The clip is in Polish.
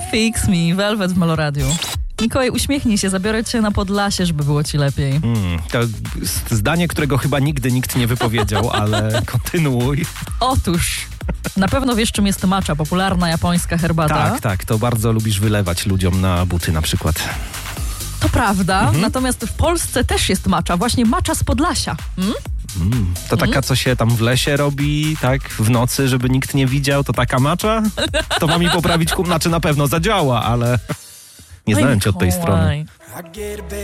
Fix Me, Velvet w Meloradiu. Mikołaj, uśmiechnij się, zabiorę cię na Podlasie, żeby było ci lepiej. To zdanie, którego chyba nigdy nikt nie wypowiedział, ale kontynuuj. Otóż, na pewno wiesz, czym jest matcha, popularna japońska herbata. Tak, to bardzo lubisz wylewać ludziom na buty na przykład. To prawda, natomiast w Polsce też jest matcha, właśnie matcha z Podlasia. To taka, co się tam w lesie robi, tak, w nocy, żeby nikt nie widział, to taka macza? To ma mi poprawić, znaczy na pewno zadziała, ale nie znałem cię od tej strony. Mikołaj.